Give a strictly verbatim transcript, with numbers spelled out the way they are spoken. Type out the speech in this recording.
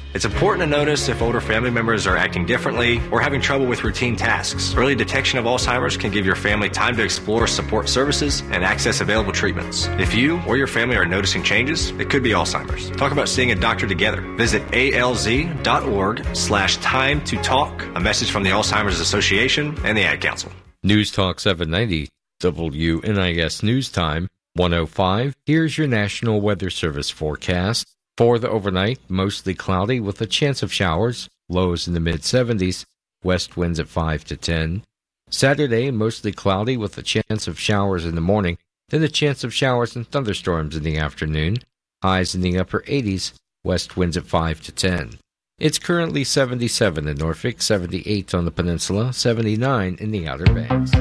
It's important to notice if older family members are acting differently or having trouble with routine tasks. Early detection of Alzheimer's can give your family time to explore support services and access available treatments. If you or your family are noticing changes, it could be Alzheimer's. Talk about seeing a doctor together. Visit alz.org slash time to talk. A message from the Alzheimer's Association and the Ad Council. News Talk seven ninety, W N I S News Time, one oh five. Here's your National Weather Service forecast. For the overnight, mostly cloudy with a chance of showers, lows in the mid-seventies, west winds at five to ten. Saturday, mostly cloudy with a chance of showers in the morning, then a chance of showers and thunderstorms in the afternoon, highs in the upper eighties, west winds at five to ten. It's currently seventy-seven in Norfolk, seventy-eight on the peninsula, seventy-nine in the Outer Banks.